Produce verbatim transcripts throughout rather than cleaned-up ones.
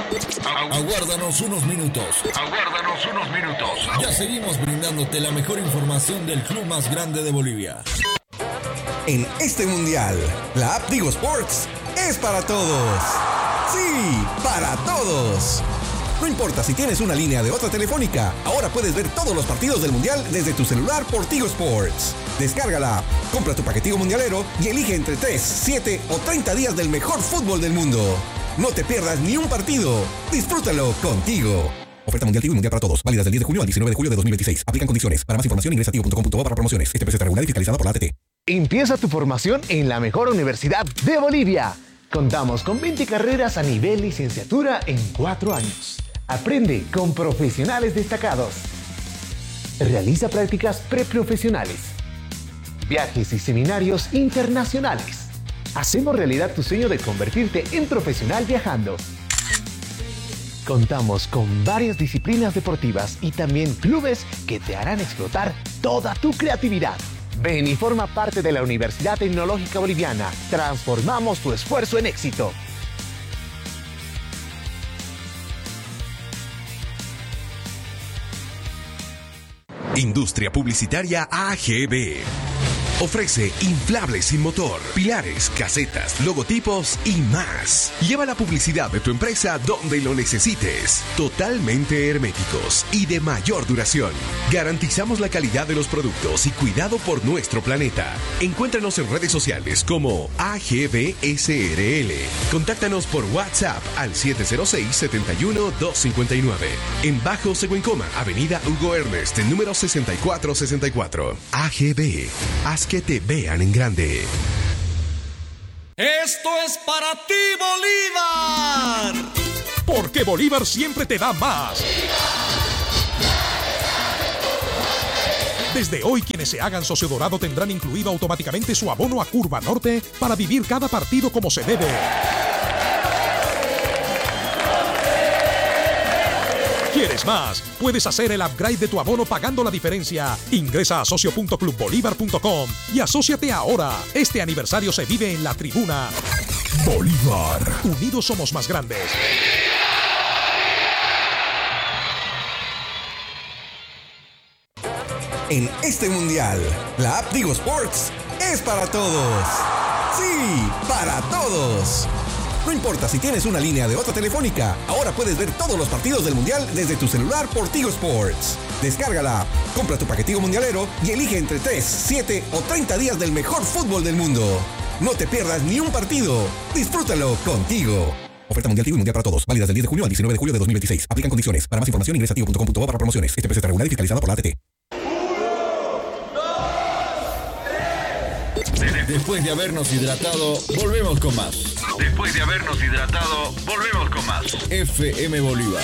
Aguárdanos unos minutos. Aguárdanos unos minutos. Ya seguimos brindándote la mejor información del club más grande de Bolivia. En este mundial, la app Tigo Sports es para todos. Sí, para todos. No importa si tienes una línea de otra telefónica, ahora puedes ver todos los partidos del mundial desde tu celular por Tigo Sports. Descárgala, compra tu paquetico mundialero y elige entre tres, siete o treinta días del mejor fútbol del mundo. No te pierdas ni un partido. Disfrútalo contigo. Oferta mundial Tigo y mundial para todos. Válidas del diez de junio al diecinueve de julio de dos mil veintiséis. Aplican condiciones. Para más información ingresa a tigo punto com punto bo para promociones. Este precio está regulado y fiscalizado por la A T T. Empieza tu formación en la mejor universidad de Bolivia. Contamos con veinte carreras a nivel licenciatura en cuatro años. Aprende con profesionales destacados. Realiza prácticas preprofesionales. Viajes y seminarios internacionales. Hacemos realidad tu sueño de convertirte en profesional viajando. Contamos con varias disciplinas deportivas y también clubes que te harán explotar toda tu creatividad. Ven y forma parte de la Universidad Tecnológica Boliviana. Transformamos tu esfuerzo en éxito. Industria Publicitaria A G B. Ofrece inflables sin motor, pilares, casetas, logotipos y más. Lleva la publicidad de tu empresa donde lo necesites. Totalmente herméticos y de mayor duración. Garantizamos la calidad de los productos y cuidado por nuestro planeta. Encuéntranos en redes sociales como A G B S R L. Contáctanos por WhatsApp al siete cero seis, siete uno, dos cinco nueve. En Bajo Seguencoma, Avenida Hugo Ernest, número sesenta y cuatro sesenta y cuatro. A G B. Haz que te vean en grande. Esto es para ti, Bolívar. Porque Bolívar siempre te da más. Desde hoy, quienes se hagan socio dorado tendrán incluido automáticamente su abono a Curva Norte para vivir cada partido como se debe. ¿Quieres más? Puedes hacer el upgrade de tu abono pagando la diferencia. Ingresa a socio punto club bolívar punto com y asóciate ahora. Este aniversario se vive en la tribuna. Bolívar. Unidos somos más grandes. En este mundial, la app Tigo Sports es para todos. Sí, para todos. No importa si tienes una línea de otra telefónica, ahora puedes ver todos los partidos del mundial desde tu celular por Tigo Sports. Descárgala, compra tu paquetico mundialero y elige entre tres, siete o treinta días del mejor fútbol del mundo. No te pierdas ni un partido. Disfrútalo contigo. Oferta mundial Tigo y mundial para todos. Válidas del diez de junio al diecinueve de julio de dos mil veintiséis. Aplican condiciones. Para más información ingresa a tigo punto com punto bo para promociones. Este precio está regulado y fiscalizado por la A T T. Después de habernos hidratado, volvemos con más. Después de habernos hidratado, volvemos con más. F M Bolívar.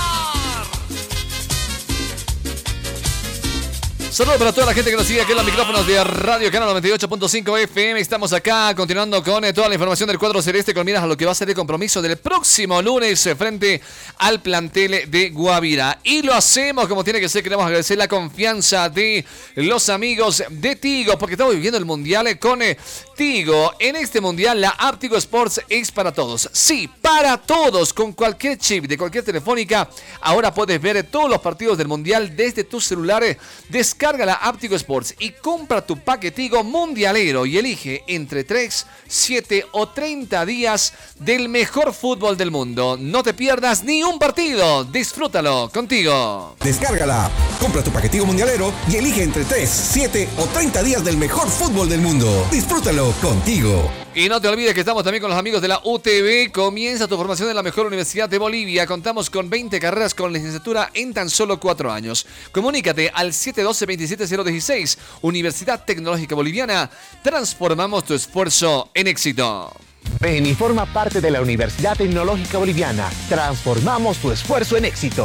Saludos para toda la gente que nos sigue aquí en los micrófonos de Radio Canal noventa y ocho punto cinco F M. Estamos acá continuando con eh, toda la información del cuadro celeste con miras a lo que va a ser el compromiso del próximo lunes eh, frente al plantel de Guavirá. Y lo hacemos como tiene que ser. Queremos agradecer la confianza de los amigos de Tigo, porque estamos viviendo el mundial eh, con eh, Tigo. En este mundial la app Tigo Sports es para todos. Sí, para todos. Con cualquier chip de cualquier telefónica, ahora puedes ver eh, todos los partidos del mundial desde tu celular. Eh, Descarga la app Tigo Sports y compra tu paquetigo mundialero y elige entre tres, siete o treinta días del mejor fútbol del mundo. No te pierdas ni un partido. Disfrútalo contigo. Descárgala, compra tu paquetigo mundialero y elige entre tres, siete o treinta días del mejor fútbol del mundo. Disfrútalo contigo. Y no te olvides que estamos también con los amigos de la U T B. Comienza tu formación en la mejor universidad de Bolivia. Contamos con veinte carreras con licenciatura en tan solo cuatro años. Comunícate al siete uno dos, dos siete cero uno seis. Universidad Tecnológica Boliviana. Transformamos tu esfuerzo en éxito. Ven y forma parte de la Universidad Tecnológica Boliviana. Transformamos tu esfuerzo en éxito.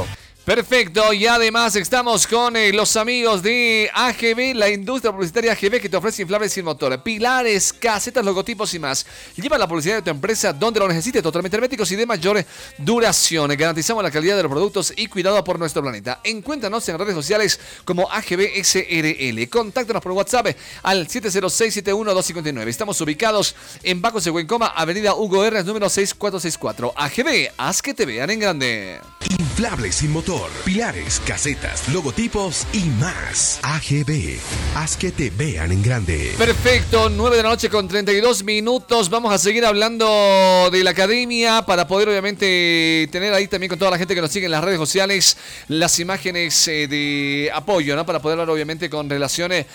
Perfecto, y además estamos con eh, los amigos de A G B, la industria publicitaria A G B, que te ofrece inflables sin motor, pilares, casetas, logotipos y más. Lleva la publicidad de tu empresa donde lo necesites, totalmente herméticos y de mayor duración. Garantizamos la calidad de los productos y cuidado por nuestro planeta. Encuéntranos en redes sociales como A G B S R L. Contáctanos por WhatsApp al siete cero seis, siete uno, dos cinco nueve. Estamos ubicados en Bacos de Huencoma, Avenida Hugo Herrera, número seis cuatro seis cuatro. A G B, haz que te vean en grande. Inflables sin motor, pilares, casetas, logotipos y más. A G B, haz que te vean en grande. Perfecto, nueve de la noche con treinta y dos minutos. Vamos a seguir hablando de la academia para poder obviamente tener ahí también con toda la gente que nos sigue en las redes sociales las imágenes eh, de apoyo, ¿no? Para poder hablar obviamente con relaciones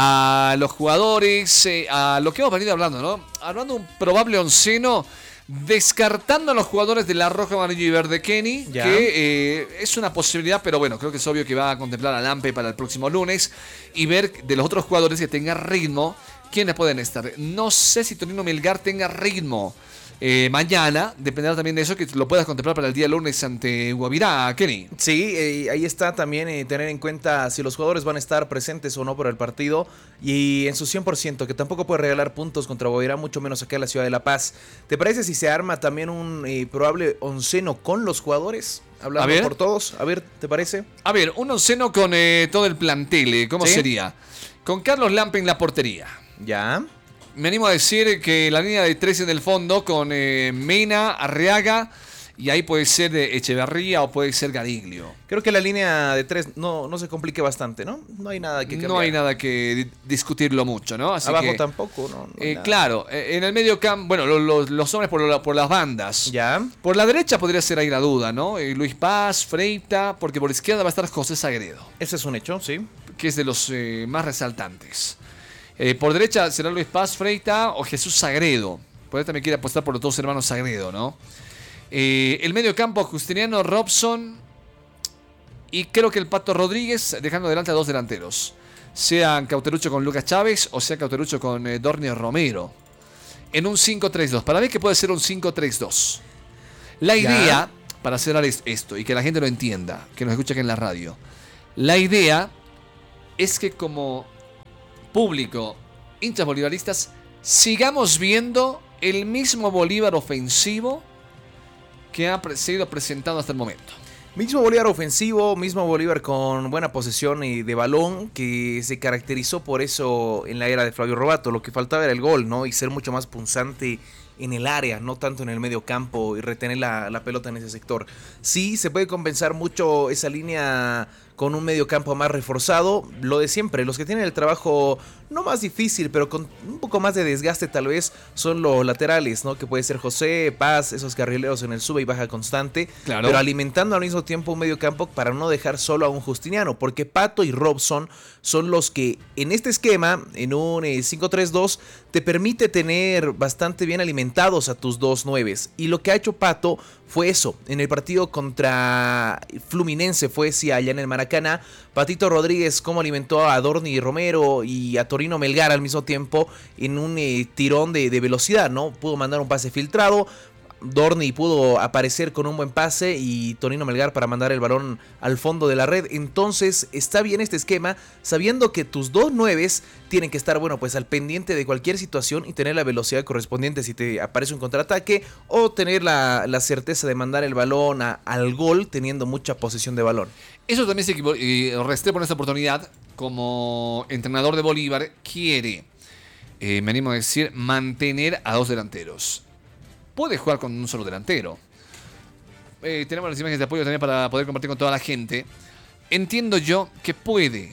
a los jugadores, eh, a lo que hemos venido hablando, ¿no? Hablando de un probable onceno. Descartando a los jugadores de la roja, amarillo y verde, Kenny, ya. que eh, es una posibilidad, pero bueno, creo que es obvio que va a contemplar a Lampe para el próximo lunes y ver de los otros jugadores que tengan ritmo, quiénes pueden estar. No sé si Tonino Melgar tenga ritmo eh, mañana, dependerá también de eso, que lo puedas contemplar para el día lunes ante Guavirá, Kenny. Sí, eh, ahí está también eh, tener en cuenta si los jugadores van a estar presentes o no por el partido y en su cien por ciento, que tampoco puede regalar puntos contra Guavirá, mucho menos acá en la ciudad de La Paz. ¿Te parece si se arma también un eh, probable onceno con los jugadores? Hablando por todos, a ver, ¿te parece? A ver, un onceno con eh, todo el plantel, ¿cómo ¿Sí? sería? Con Carlos Lampe en la portería. Ya. Me animo a decir que la línea de tres en el fondo con eh, Mena, Arriaga y ahí puede ser de Echeverría o puede ser Gariglio. Creo que la línea de tres no, no se complique bastante, ¿no? No hay nada que cambiar. No hay nada que di- discutirlo mucho, ¿no? Así Abajo que, tampoco, ¿no? no eh, claro, eh, en el medio campo, bueno, lo, lo, los hombres por, lo, por las bandas. Ya. Por la derecha podría ser ahí la duda, ¿no? Eh, Luis Paz, Freita, porque por izquierda va a estar José Sagredo. Ese es un hecho, sí. Que es de los eh, más resaltantes. Eh, por derecha será Luis Paz, Freita o Jesús Sagredo. Por ahí también quiere apostar por los dos hermanos Sagredo, ¿no? Eh, el medio campo, Justiniano, Robson y creo que el Pato Rodríguez, dejando adelante a dos delanteros. Sean Cauterucho con Lucas Chávez o sea Cauterucho con eh, Dornio Romero. En un cinco tres dos. Para mí que puede ser un cinco tres dos. La idea, ¿Ya? para cerrar esto y que la gente lo entienda, que nos escuche aquí en la radio. La idea es que como público, hinchas bolivaristas, sigamos viendo el mismo Bolívar ofensivo que ha sido presentado hasta el momento. Mismo Bolívar ofensivo, mismo Bolívar con buena posesión y de balón, que se caracterizó por eso en la era de Flavio Robato. Lo que faltaba era el gol, ¿no? Y ser mucho más punzante en el área, no tanto en el medio campo y retener la, la pelota en ese sector. Sí, se puede compensar mucho esa línea con un medio campo más reforzado, lo de siempre. Los que tienen el trabajo no más difícil, pero con un poco más de desgaste tal vez, son los laterales, ¿no? Que puede ser José, Paz, esos carrileros en el sube y baja constante, claro. Pero alimentando al mismo tiempo un medio campo para no dejar solo a un Justiniano, porque Pato y Robson son los que en este esquema, en un eh, cinco tres dos, te permite tener bastante bien alimentados a tus dos nueves. Y lo que ha hecho Pato fue eso. En el partido contra Fluminense fue si allá en el Maracaná, Patito Rodríguez cómo alimentó a Dorni Romero y a Torino Melgar al mismo tiempo en un eh, tirón de, de velocidad, ¿no? Pudo mandar un pase filtrado. Dorni pudo aparecer con un buen pase y Tonino Melgar para mandar el balón al fondo de la red. Entonces está bien este esquema, sabiendo que tus dos nueves tienen que estar, bueno, pues al pendiente de cualquier situación y tener la velocidad correspondiente si te aparece un contraataque, o tener la, la certeza de mandar el balón a, al gol teniendo mucha posesión de balón. Eso también se equivocó, y Restrepo en esta oportunidad, como entrenador de Bolívar, quiere, eh, me animo a decir, mantener a dos delanteros. Puede jugar con un solo delantero. Eh, tenemos las imágenes de apoyo también para poder compartir con toda la gente. Entiendo yo que puede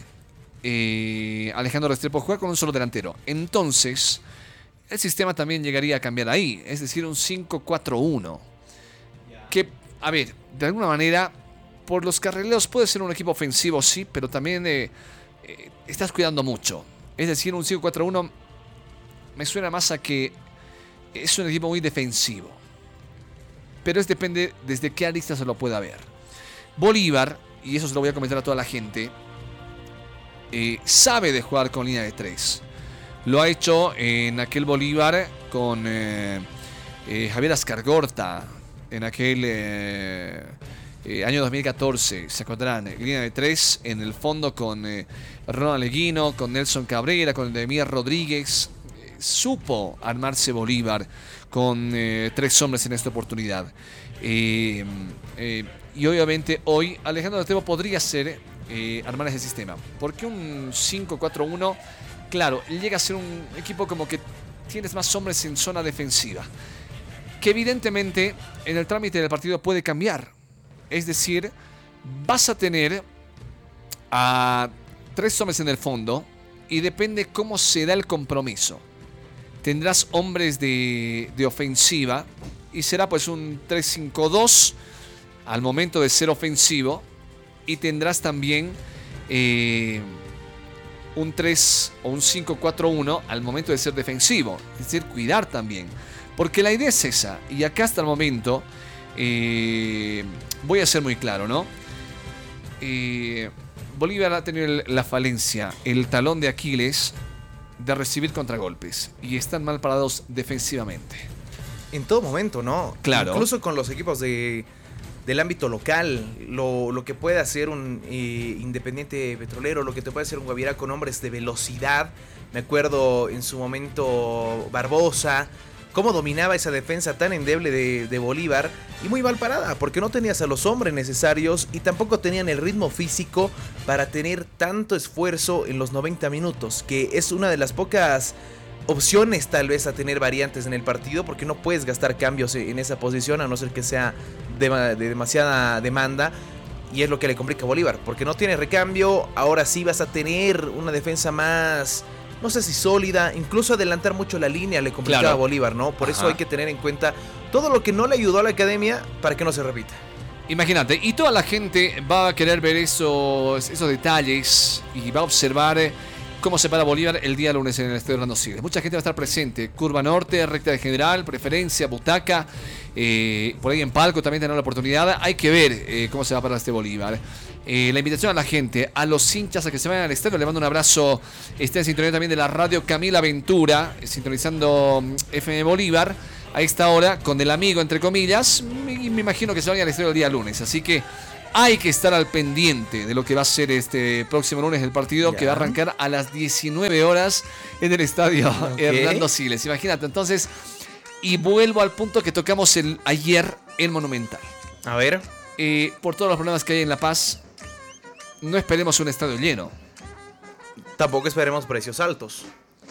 eh, Alejandro Restrepo jugar con un solo delantero. Entonces, el sistema también llegaría a cambiar ahí. Es decir, un cinco cuatro uno. Que, a ver, de alguna manera, por los carrileros puede ser un equipo ofensivo, sí, pero también eh, eh, estás cuidando mucho. Es decir, un cinco cuatro uno me suena más a que es un equipo muy defensivo. Pero es depende desde qué arista se lo pueda ver. Bolívar, y eso se lo voy a comentar a toda la gente, eh, sabe de jugar con línea de tres. Lo ha hecho en aquel Bolívar con eh, eh, Javier Ascargorta, en aquel eh, Eh, año dos mil catorce, se acordarán, eh, línea de tres en el fondo con eh, Ronald Leguino, con Nelson Cabrera, con Demir Rodríguez. Eh, supo armarse Bolívar con eh, tres hombres en esta oportunidad. Eh, eh, y obviamente hoy Alejandro Tebo podría ser eh, armar ese sistema. Porque un cinco cuatro uno, claro, llega a ser un equipo como que tienes más hombres en zona defensiva. Que evidentemente en el trámite del partido puede cambiar. Es decir, vas a tener a tres hombres en el fondo y depende cómo se da el compromiso. Tendrás hombres de, de ofensiva y será pues un tres cinco dos al momento de ser ofensivo, y tendrás también eh, un tres o un cinco cuatro uno al momento de ser defensivo. Es decir, cuidar también. Porque la idea es esa, y acá hasta el momento... Eh, voy a ser muy claro, ¿no? Eh, Bolívar ha tenido el, la falencia, el talón de Aquiles de recibir contragolpes, y están mal parados defensivamente. En todo momento, ¿no? Claro. Incluso con los equipos de, del ámbito local, lo, lo que puede hacer un eh, Independiente Petrolero, lo que te puede hacer un Guavirá con hombres de velocidad. Me acuerdo en su momento Barbosa, cómo dominaba esa defensa tan endeble de, de Bolívar, y muy mal parada, porque no tenías a los hombres necesarios y tampoco tenían el ritmo físico para tener tanto esfuerzo en los noventa minutos, que es una de las pocas opciones tal vez a tener variantes en el partido, porque no puedes gastar cambios en esa posición a no ser que sea de, de demasiada demanda. Y es lo que le complica a Bolívar, porque no tiene recambio. Ahora sí vas a tener una defensa más... no sé si sólida, incluso adelantar mucho la línea le complicaba claro. a Bolívar, ¿no? Por Ajá. eso hay que tener en cuenta todo lo que no le ayudó a la academia para que no se repita. Imagínate, y toda la gente va a querer ver esos, esos detalles y va a observar cómo se para Bolívar el día lunes en el Estadio Orlando Siles. Mucha gente va a estar presente, curva norte, recta de general, preferencia, butaca, eh, por ahí en palco también tendrán la oportunidad. Hay que ver eh, cómo se va a parar este Bolívar. Eh, la invitación a la gente, a los hinchas a que se vayan al estadio. Le mando un abrazo. Está en sintonía también de la radio Camila Ventura, eh, sintonizando F M Bolívar a esta hora con el amigo, entre comillas. Y me imagino que se vayan al estadio el día lunes. Así que hay que estar al pendiente de lo que va a ser este próximo lunes el partido, ya. que va a arrancar a las diecinueve horas en el estadio okay. Orlando Siles. Imagínate, entonces. Y vuelvo al punto que tocamos el, ayer en Monumental. A ver. Eh, por todos los problemas que hay en La Paz, no esperemos un estadio lleno. Tampoco esperemos precios altos.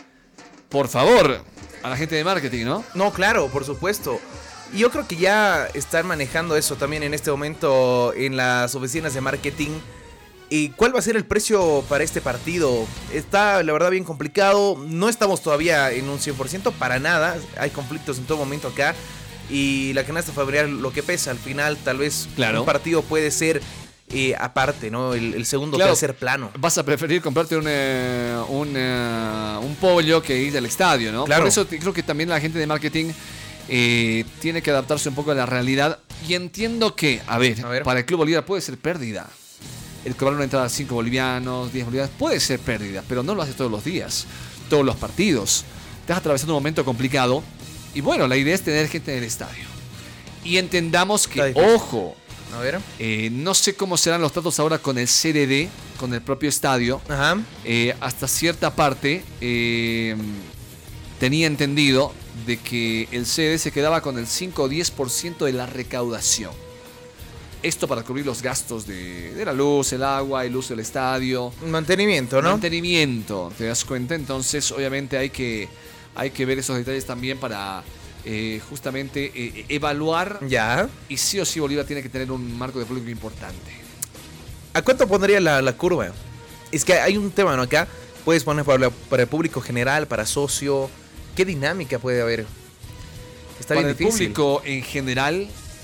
Por favor, a la gente de marketing, ¿no? No, claro, por supuesto. Y yo creo que ya están manejando eso también en este momento en las oficinas de marketing. ¿Y cuál va a ser el precio para este partido? Está, la verdad, bien complicado. No estamos todavía en un cien por ciento para nada. Hay conflictos en todo momento acá. Y la canasta familiar lo que pesa. Al final, tal vez claro. un partido puede ser eh, aparte, ¿no? El, el segundo claro. tercer plano. Vas a preferir comprarte un, eh, un, eh, un pollo que ir al estadio, ¿no? Claro. Por eso creo que también la gente de marketing eh, tiene que adaptarse un poco a la realidad. Y entiendo que, a ver, a ver. para el Club Bolívar puede ser pérdida. El cobrar una entrada a cinco bolivianos, diez bolivianos, puede ser pérdida, pero no lo haces todos los días, todos los partidos. Estás atravesando un momento complicado. Y bueno, la idea es tener gente en el estadio. Y entendamos que, ojo, a ver. Eh, no sé cómo serán los tratos ahora con el C D D, con el propio estadio. Ajá. Eh, hasta cierta parte eh, tenía entendido de que el C D D se quedaba con el cinco o diez por ciento de la recaudación. Esto para cubrir los gastos de, de la luz, el agua, el uso del estadio. Mantenimiento, ¿no? Mantenimiento, ¿te das cuenta? Entonces, obviamente hay que, hay que ver esos detalles también para eh, justamente eh, evaluar. Ya. Y sí o sí Bolívar tiene que tener un marco de público importante. ¿A cuánto pondría la, la curva? Es que hay un tema, ¿no? Acá puedes poner para, para el público general, para socio. ¿Qué dinámica puede haber? Está para bien el difícil. Público en general...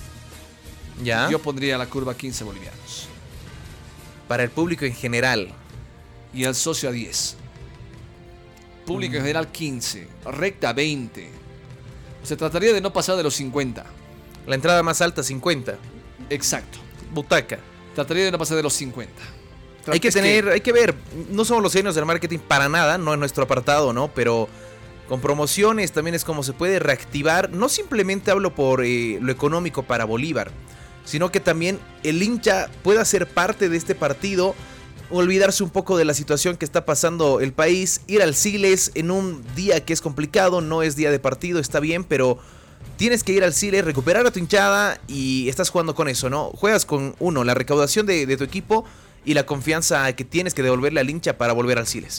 ¿Ya? Yo pondría la curva a quince bolivianos. Para el público en general. Y al socio a diez. Público mm. en general quince. Recta veinte. Se trataría de no pasar de los cincuenta. La entrada más alta cincuenta. Exacto. Butaca. Trataría de no pasar de los cincuenta. Hay que tener, que... hay que ver. No somos los genios del marketing para nada. No es nuestro apartado, ¿no? Pero... con promociones también es como se puede reactivar. No simplemente hablo por eh, lo económico para Bolívar, sino que también el hincha pueda ser parte de este partido, olvidarse un poco de la situación que está pasando el país, ir al Siles en un día que es complicado, no es día de partido, está bien, pero tienes que ir al Siles, recuperar a tu hinchada y estás jugando con eso, ¿no? Juegas con, uno, la recaudación de, de tu equipo y la confianza que tienes que devolverle al hincha para volver al Siles.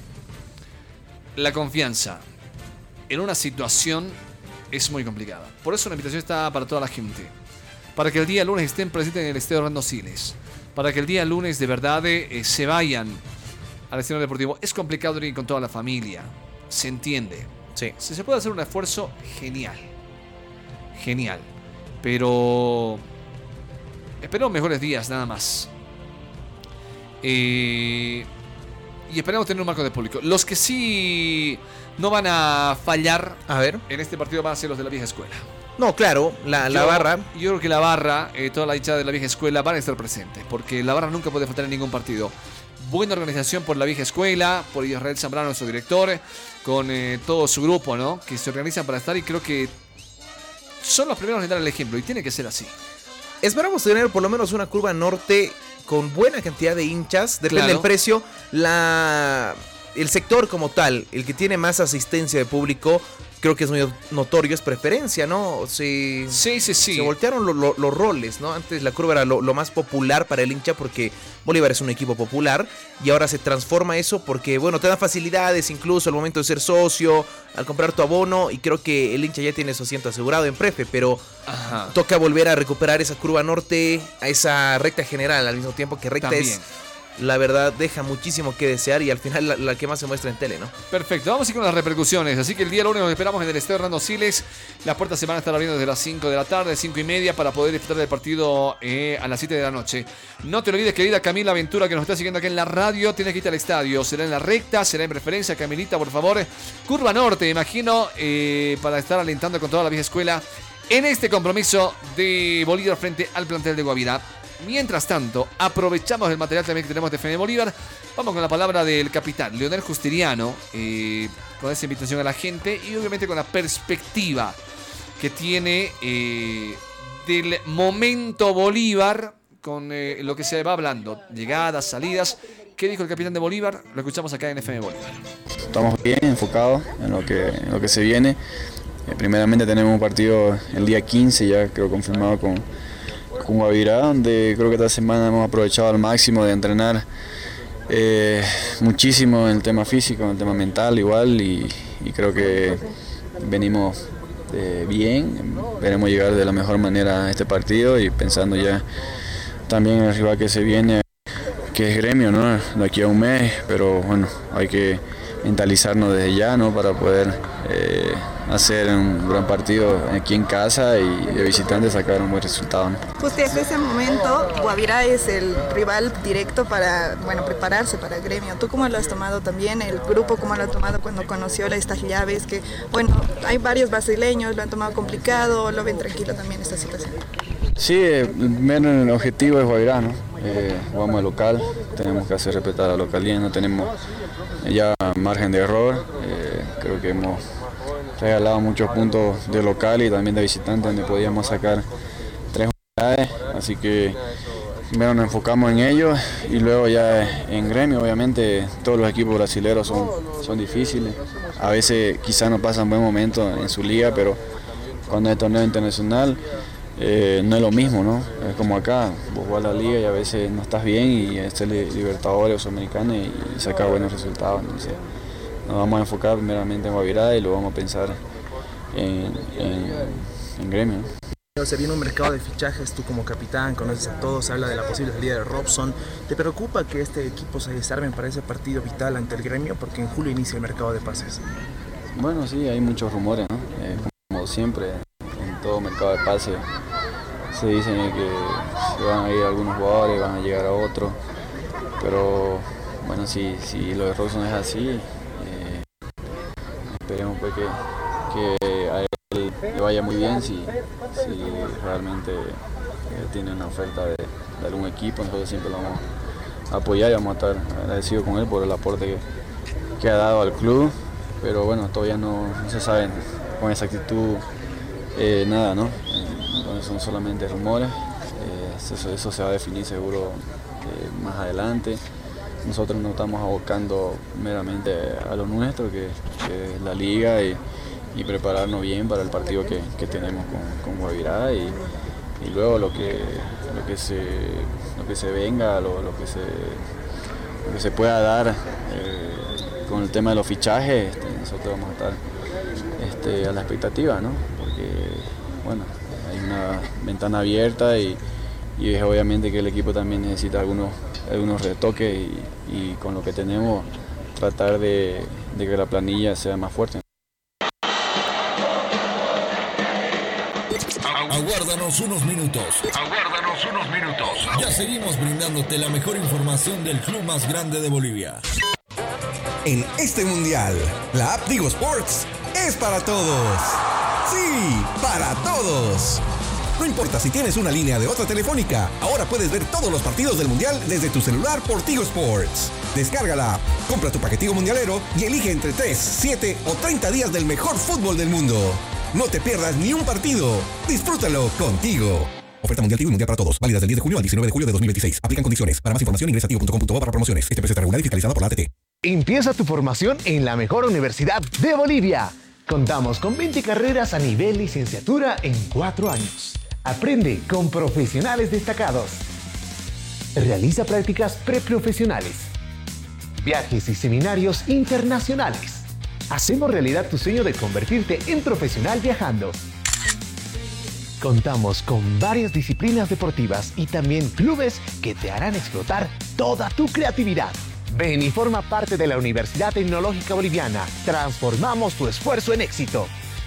La confianza en una situación es muy complicada. Por eso la invitación está para toda la gente. Para que el día lunes estén presentes en el Estadio Orlando Siles. Para que el día lunes de verdad eh, se vayan al escenario deportivo. Es complicado ir con toda la familia. Se entiende. Sí. Si se puede hacer un esfuerzo, genial. Genial. Pero esperemos mejores días, nada más. Eh, y esperemos tener un marco de público. Los que sí no van a fallar a ver. en este partido van a ser los de la vieja escuela. No, claro, la, la yo, barra. Yo creo que la barra, eh, toda la hinchada de la vieja escuela van a estar presentes, porque la barra nunca puede faltar en ningún partido. Buena organización por la vieja escuela, por Israel Zambrano, nuestro director, con eh, todo su grupo, ¿no? Que se organizan para estar y creo que son los primeros en dar el ejemplo y tiene que ser así. Esperamos tener por lo menos una curva norte con buena cantidad de hinchas, depende Claro. del precio. La, el sector como tal, el que tiene más asistencia de público, creo que es muy notorio, es preferencia, ¿no? Se, Sí, sí, sí. se voltearon lo- lo- los roles, ¿no? Antes la curva era lo, lo más popular para el hincha porque Bolívar es un equipo popular y ahora se transforma eso porque, bueno, te dan facilidades incluso al momento de ser socio, al comprar tu abono y creo que el hincha ya tiene su asiento asegurado en Prefe, pero Ajá. toca volver a recuperar esa curva norte, a esa recta general al mismo tiempo que recta También. es... La verdad deja muchísimo que desear y al final la, la que más se muestra en tele, ¿no? Perfecto, vamos a ir con las repercusiones. Así que el día lunes nos esperamos en el Estadio Hernando Siles. Las puertas se van a estar abriendo desde las cinco de la tarde, cinco y media, para poder disfrutar del partido eh, a las siete de la noche. No te olvides, querida Camila Ventura, que nos está siguiendo aquí en la radio. Tienes que irte al estadio. Será en la recta, será en preferencia. Camilita, por favor. Curva Norte, me imagino, eh, para estar alentando con toda la vieja escuela en este compromiso de Bolívar frente al plantel de Guavirá. Mientras tanto, aprovechamos el material también que tenemos de F M Bolívar. Vamos con la palabra del capitán Leonel Justiniano, eh, con esa invitación a la gente y obviamente con la perspectiva que tiene eh, del momento Bolívar, con eh, lo que se va hablando, llegadas, salidas. ¿Qué dijo el capitán de Bolívar? Lo escuchamos acá en F M Bolívar. Estamos bien enfocados en lo que, en lo que se viene. Eh, primeramente tenemos un partido el día quince, ya creo confirmado con, con Guavirá, donde creo que esta semana hemos aprovechado al máximo de entrenar eh, muchísimo en el tema físico, en el tema mental igual, y, y creo que venimos eh, bien. Veremos llegar de la mejor manera a este partido y pensando ya también en el rival que se viene, que es Gremio, ¿no? De aquí a un mes, pero bueno, hay que mentalizarnos desde ya, ¿no? Para poder eh, hacer un gran partido aquí en casa y de visitante sacar un buen resultado, ¿no? Pues desde ese momento Guavirá es el rival directo para, bueno, prepararse para Gremio. ¿Tú cómo lo has tomado también? ¿El grupo cómo lo ha tomado cuando conoció estas llaves? Que, bueno, hay varios brasileños, lo han tomado complicado, lo ven tranquilo también esta situación. Sí, el primer objetivo es Guavirá, ¿no? Eh, jugamos de local, tenemos que hacer respetar a la localidad, no tenemos ya margen de error. Eh, creo que hemos regalado muchos puntos de local y también de visitante donde podíamos sacar tres unidades, así que primero nos enfocamos en ello y luego ya en Gremio. Obviamente todos los equipos brasileños son, son difíciles, a veces quizás no pasan buen momento en su liga, pero cuando es torneo internacional Eh, no es lo mismo, ¿no? Es como acá, vos jugás la liga y a veces no estás bien y este es Libertadores o Sudamericana y, y sacas buenos resultados. Entonces nos vamos a enfocar primeramente en Guavirá y luego vamos a pensar en, en, en Gremio, ¿no? Se viene un mercado de fichajes, tú como capitán conoces a todos, se habla de la posible salida de Robson. ¿Te preocupa que este equipo se desarme para ese partido vital ante el Gremio? Porque en julio inicia el mercado de pases. Bueno, sí, hay muchos rumores, ¿no? Eh, como siempre, en todo mercado de pases se dicen que se van a ir algunos jugadores, van a llegar a otros, pero bueno, si, si lo de Robson es así, eh, esperemos pues que, que a él le vaya muy bien si, si realmente eh, tiene una oferta de, de algún equipo. Nosotros siempre lo vamos a apoyar y vamos a estar agradecidos con él por el aporte que, que ha dado al club, pero bueno, todavía no, no se sabe con exactitud eh, nada, ¿no? Son solamente rumores, Eh, eso, eso se va a definir seguro eh, más adelante. Nosotros nos estamos abocando meramente a lo nuestro, que, que es la liga, y, y prepararnos bien para el partido que, que tenemos con, con Guavirá, y, y luego lo que, lo que, se, lo que se venga, lo, lo, que, se, lo que se pueda dar eh, con el tema de los fichajes. Este, nosotros vamos a estar este, a la expectativa, ¿no? Porque bueno, hay una ventana abierta y, y es obviamente que el equipo también necesita algunos algunos retoques y, y con lo que tenemos tratar de, de que la planilla sea más fuerte. Aguárdanos unos minutos. Aguárdanos unos minutos. Ya seguimos brindándote la mejor información del club más grande de Bolivia. En este mundial, la app Tigo Sports es para todos. Sí, para todos. No importa si tienes una línea de otra telefónica, ahora puedes ver todos los partidos del Mundial desde tu celular por Tigo Sports. Descarga la app, compra tu paquetico mundialero y elige entre tres, siete o treinta días del mejor fútbol del mundo. No te pierdas ni un partido. Disfrútalo contigo. Oferta Mundial Tigo y Mundial para todos. Válidas del diez de junio al diecinueve de julio de dos mil veintiséis. Aplican condiciones. Para más información ingresa a tigo punto com punto bo para promociones. Este precio está regulado y fiscalizado por la A T T. Empieza tu formación en la mejor universidad de Bolivia. Contamos con veinte carreras a nivel licenciatura en cuatro años. Aprende con profesionales destacados. Realiza prácticas preprofesionales. Viajes y seminarios internacionales. Hacemos realidad tu sueño de convertirte en profesional viajando. Contamos con varias disciplinas deportivas y también clubes que te harán explotar toda tu creatividad. Ven y forma parte de la Universidad Tecnológica Boliviana. Transformamos tu esfuerzo en éxito.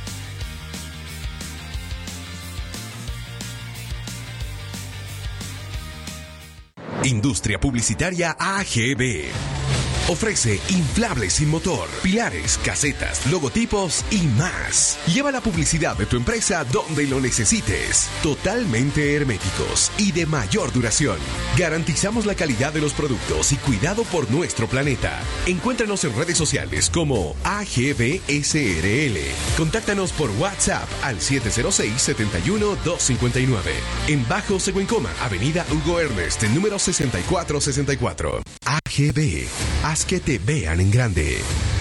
Industria Publicitaria A G B. Ofrece inflables sin motor, pilares, casetas, logotipos y más. Lleva la publicidad de tu empresa donde lo necesites. Totalmente herméticos y de mayor duración. Garantizamos la calidad de los productos y cuidado por nuestro planeta. Encuéntranos en redes sociales como A G B S R L. Contáctanos por WhatsApp al siete cero seis, siete uno, dos cinco nueve. En Bajo Seguencoma, Avenida Hugo Ernest, número sesenta y cuatro sesenta y cuatro. A G B. Haz que te vean en grande.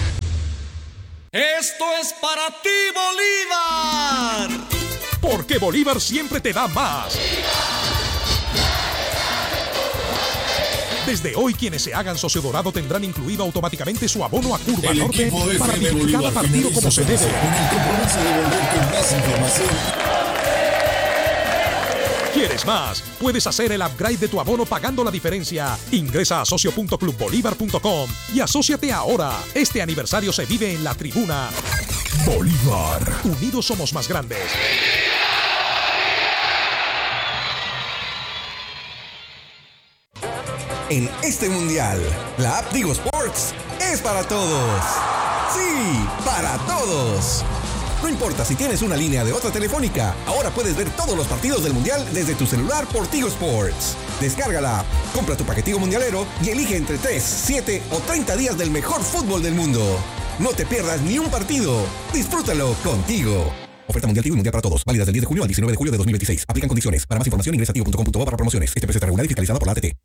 Esto es para ti, Bolívar. Porque Bolívar siempre te da más. Desde hoy, quienes se hagan socio dorado tendrán incluido automáticamente su abono a Curva El Norte para vivir Bolívar cada partido como se debe. Con el compromiso de volver con más información. ¿Quieres más? Puedes hacer el upgrade de tu abono pagando la diferencia. Ingresa a socio punto club bolívar punto com y asóciate ahora. Este aniversario se vive en la tribuna. Bolívar. Unidos somos más grandes. En este mundial, la app Tigo Sports es para todos. Sí, para todos. No importa si tienes una línea de otra telefónica, ahora puedes ver todos los partidos del Mundial desde tu celular por Tigo Sports. Descarga la app, compra tu paquetico mundialero y elige entre tres, siete o treinta días del mejor fútbol del mundo. No te pierdas ni un partido. Disfrútalo contigo. Oferta Mundial Tigo y Mundial para todos. Válidas del diez de junio al diecinueve de julio de dos mil veintiséis. Aplican condiciones. Para más información ingresa a tigo punto com punto bo para promociones. Este precio está regulado y fiscalizado por la A T T.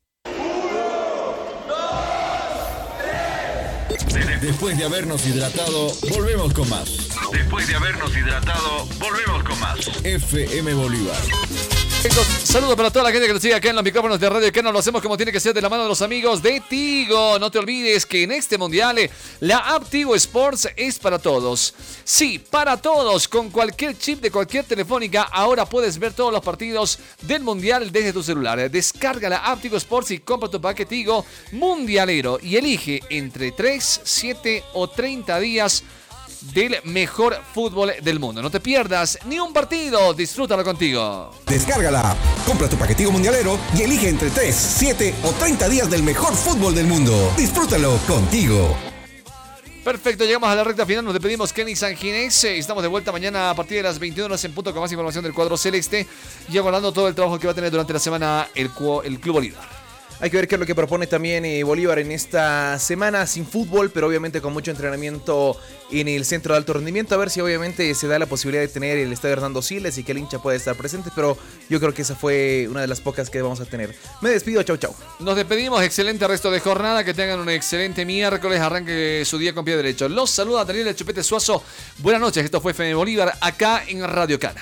Después de habernos hidratado, volvemos con más. Después de habernos hidratado, volvemos con más. F M Bolívar. Saludos para toda la gente que nos sigue acá en los micrófonos de Radio Cano. Lo hacemos como tiene que ser, de la mano de los amigos de Tigo. No te olvides que en este mundial la app Tigo Sports es para todos. Sí, para todos. Con cualquier chip de cualquier telefónica, ahora puedes ver todos los partidos del mundial desde tu celular. Descarga la app Tigo Sports y compra tu paquete Tigo mundialero y elige entre tres, siete o treinta días del mejor fútbol del mundo. No te pierdas ni un partido, disfrútalo contigo. Descarga la app, compra tu paquetico mundialero y elige entre tres, siete o treinta días del mejor fútbol del mundo. Disfrútalo contigo. Perfecto, llegamos a la recta final. Nos despedimos, Kenny Sanginés. Estamos de vuelta mañana a partir de las veintiuna horas en punto con más información del cuadro celeste y aguardando todo el trabajo que va a tener durante la semana el, el Club Bolívar. Hay que ver qué es lo que propone también eh, Bolívar en esta semana, sin fútbol, pero obviamente con mucho entrenamiento en el centro de alto rendimiento. A ver si obviamente se da la posibilidad de tener el estadio Hernando Siles y que el hincha pueda estar presente, pero yo creo que esa fue una de las pocas que vamos a tener. Me despido, chau chau. Nos despedimos, excelente resto de jornada, que tengan un excelente miércoles, arranque su día con pie derecho. Los saluda Daniel El Chupete Suazo, buenas noches, esto fue F M Bolívar acá en Radio Cana.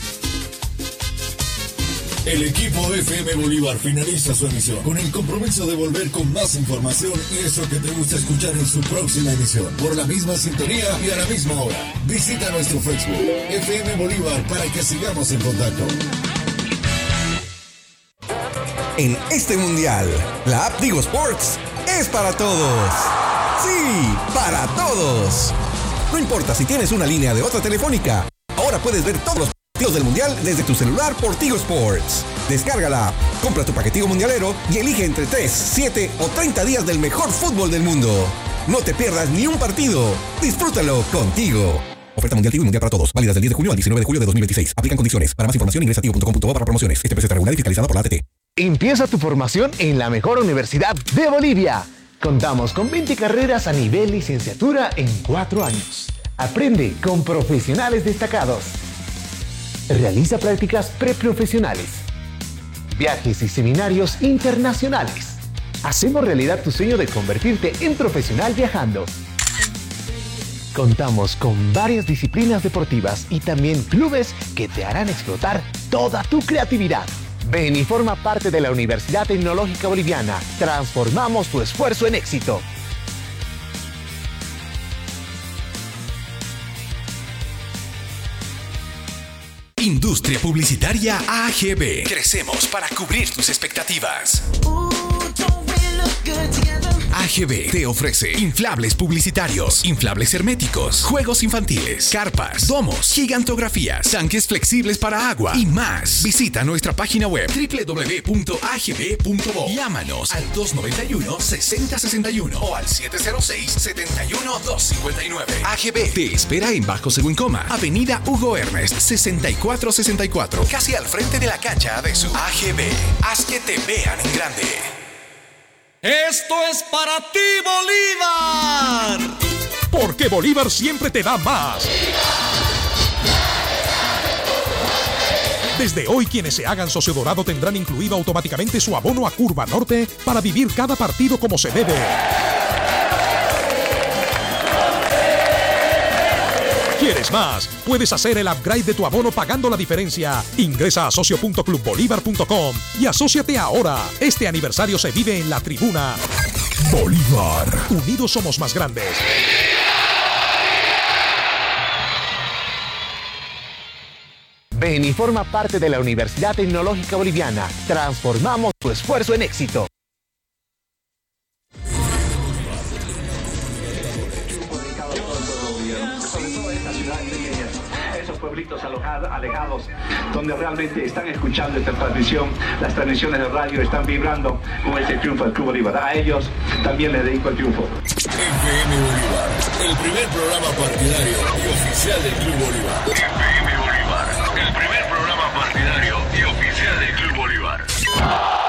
El equipo F M Bolívar finaliza su emisión con el compromiso de volver con más información y eso que te gusta escuchar en su próxima emisión. Por la misma sintonía y a la misma hora. Visita nuestro Facebook, F M Bolívar, para que sigamos en contacto. En este mundial, la app Tigo Sports es para todos. Sí, para todos. No importa si tienes una línea de otra telefónica, ahora puedes ver todos los partidos del mundial desde tu celular por Tigo Sports. Descárgala, compra tu paquetico mundialero y elige entre tres, siete o treinta días del mejor fútbol del mundo. No te pierdas ni un partido. Disfrútalo contigo. Oferta mundial Tigo y mundial para todos. Válidas del diez de junio al diecinueve de julio de dos mil veintiséis. Aplican condiciones. Para más información ingresa a tigo punto com punto bo para promociones. Este precio está regulado y fiscalizado por la A T T. Empieza tu formación en la mejor universidad de Bolivia. Contamos con veinte carreras a nivel licenciatura en cuatro años. Aprende con profesionales destacados. Realiza prácticas preprofesionales, viajes y seminarios internacionales. Hacemos realidad tu sueño de convertirte en profesional viajando. Contamos con varias disciplinas deportivas y también clubes que te harán explotar toda tu creatividad. Ven y forma parte de la Universidad Tecnológica Boliviana. Transformamos tu esfuerzo en éxito. Industria Publicitaria A G B. Crecemos para cubrir tus expectativas. A G B te ofrece inflables publicitarios, inflables herméticos, juegos infantiles, carpas, domos, gigantografías, tanques flexibles para agua y más. Visita nuestra página web doble u doble u doble u punto a g b punto bo. Llámanos al dos nueve uno, seis cero seis uno o al siete cero seis, siete uno, dos cinco nueve. A G B te espera en Bajo Según Coma, Avenida Hugo Ernest, sesenta y cuatro sesenta y cuatro, casi al frente de la cancha de su A G B. Haz que te vean en grande. Esto es para ti, Bolívar. Porque Bolívar siempre te da más. Desde hoy, quienes se hagan socio dorado tendrán incluido automáticamente su abono a Curva Norte para vivir cada partido como se debe. ¿Quieres más? Puedes hacer el upgrade de tu abono pagando la diferencia. Ingresa a socio punto club bolívar punto com y asóciate ahora. Este aniversario se vive en la tribuna. Bolívar. Unidos somos más grandes. Ven y forma parte de la Universidad Tecnológica Boliviana. Transformamos tu esfuerzo en éxito. Pueblitos alojados, alejados, donde realmente están escuchando esta transmisión, las transmisiones de radio están vibrando con este triunfo del Club Bolívar. A ellos también les dedico el triunfo. F M Bolívar, el primer programa partidario y oficial del Club Bolívar. F M